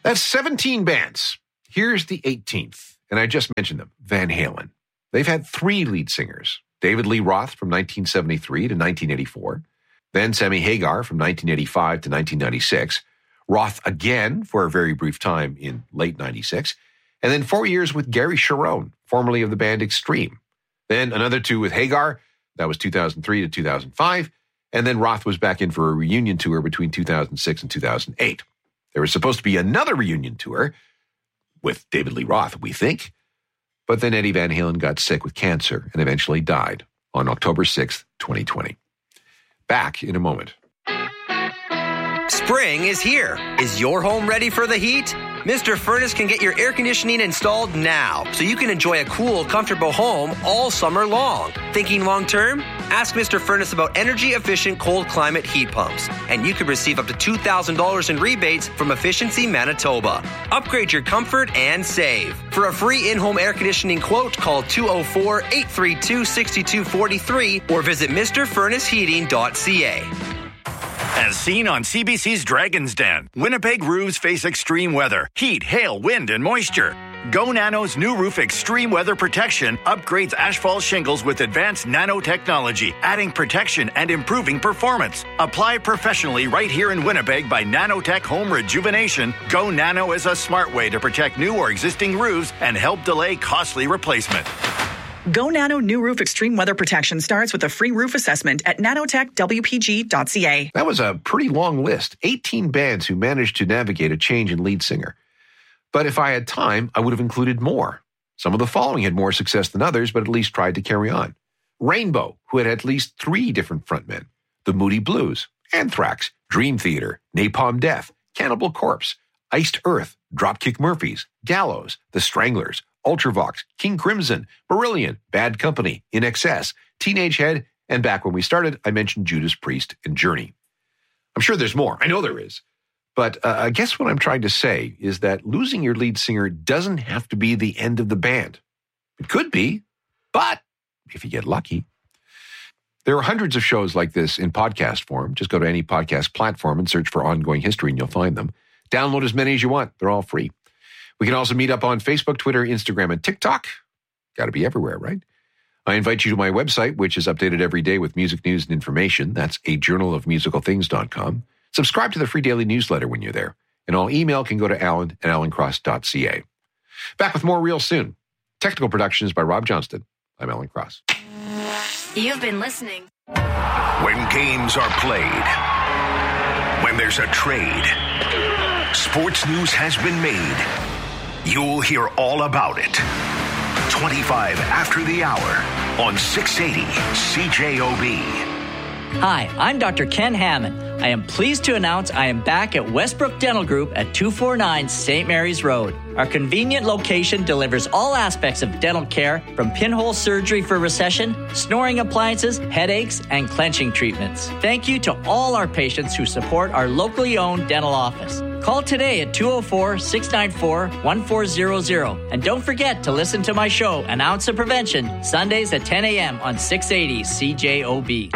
That's 17 bands. Here's the 18th, and I just mentioned them, Van Halen. They've had 3 lead singers, David Lee Roth from 1973 to 1984, then Sammy Hagar from 1985 to 1996, Roth again for a very brief time in late 96, and then 4 years with Gary Cherone, formerly of the band Extreme. Then another 2 with Hagar, that was 2003 to 2005, and then Roth was back in for a reunion tour between 2006 and 2008. There was supposed to be another reunion tour with David Lee Roth, we think, but then Eddie Van Halen got sick with cancer and eventually died on October 6th, 2020. Back in a moment. Spring is here. Is your home ready for the heat? Mr. Furnace can get your air conditioning installed now so you can enjoy a cool, comfortable home all summer long. Thinking long term? Ask Mr. Furnace about energy-efficient cold climate heat pumps, and you could receive up to $2,000 in rebates from Efficiency Manitoba. Upgrade your comfort and save. For a free in-home air conditioning quote, call 204-832-6243 or visit MrFurnaceHeating.ca. As seen on CBC's Dragon's Den, Winnipeg roofs face extreme weather, heat, hail, wind, and moisture. Go Nano's new roof extreme weather protection upgrades asphalt shingles with advanced nanotechnology, adding protection and improving performance. Apply professionally right here in Winnipeg by Nanotech Home Rejuvenation. Go Nano is a smart way to protect new or existing roofs and help delay costly replacement. Go Nano New Roof Extreme Weather Protection starts with a free roof assessment at nanotechwpg.ca. That was a pretty long list. 18 bands who managed to navigate a change in lead singer. But if I had time, I would have included more. Some of the following had more success than others, but at least tried to carry on. Rainbow, who had at least 3 different frontmen. The Moody Blues, Anthrax, Dream Theater, Napalm Death, Cannibal Corpse, Iced Earth, Dropkick Murphys, Gallows, The Stranglers, Ultravox, King Crimson, Marillion, Bad Company, In Excess, Teenage Head, and back when we started, I mentioned Judas Priest and Journey. I'm sure there's more. I know there is. But I guess what I'm trying to say is that losing your lead singer doesn't have to be the end of the band. It could be, but if you get lucky. There are hundreds of shows like this in podcast form. Just go to any podcast platform and search for Ongoing History and you'll find them. Download as many as you want. They're all free. We can also meet up on Facebook, Twitter, Instagram, and TikTok. Got to be everywhere, right? I invite you to my website, which is updated every day with music news and information. That's ajournalofmusicalthings.com. Subscribe to the free daily newsletter when you're there. And all email can go to alan@alancross.ca. Back with more real soon. Technical production is by Rob Johnston. I'm Alan Cross. You've been listening. When games are played, when there's a trade, sports news has been made. You'll hear all about it. 25 after the hour on 680 CJOB. Hi, I'm Dr. Ken Hammond. I am pleased to announce I am back at Westbrook Dental Group at 249 St. Mary's Road. Our convenient location delivers all aspects of dental care, from pinhole surgery for recession, snoring appliances, headaches, and clenching treatments. Thank you to all our patients who support our locally owned dental office. Call today at 204-694-1400. And don't forget to listen to my show, An Ounce of Prevention, Sundays at 10 a.m. on 680 CJOB.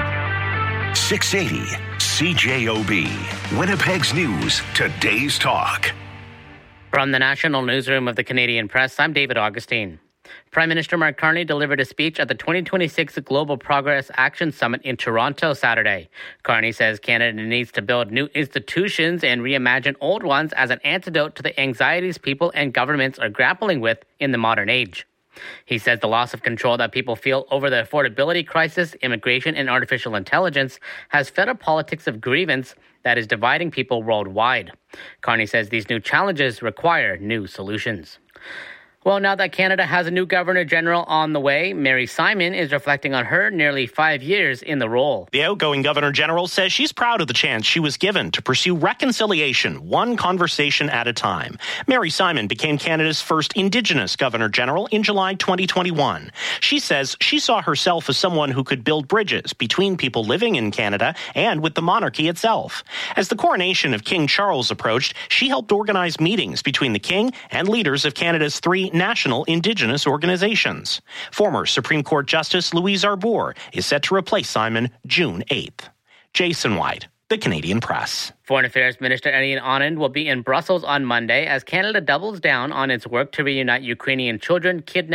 680 CJOB. Winnipeg's News, today's talk. From the National Newsroom of the Canadian Press, I'm David Augustine. Prime Minister Mark Carney delivered a speech at the 2026 Global Progress Action Summit in Toronto Saturday. Carney says Canada needs to build new institutions and reimagine old ones as an antidote to the anxieties people and governments are grappling with in the modern age. He says the loss of control that people feel over the affordability crisis, immigration, and artificial intelligence has fed a politics of grievance that is dividing people worldwide. Carney says these new challenges require new solutions. Well, now that Canada has a new Governor General on the way, Mary Simon is reflecting on her nearly 5 years in the role. The outgoing Governor General says she's proud of the chance she was given to pursue reconciliation, one conversation at a time. Mary Simon became Canada's first Indigenous Governor General in July 2021. She says she saw herself as someone who could build bridges between people living in Canada and with the monarchy itself. As the coronation of King Charles approached, she helped organize meetings between the King and leaders of Canada's 3 national Indigenous organizations. Former Supreme Court Justice Louise Arbour is set to replace Simon June 8th. Jason White, the Canadian Press. Foreign Affairs Minister Elian Anand will be in Brussels on Monday as Canada doubles down on its work to reunite Ukrainian children kidnapped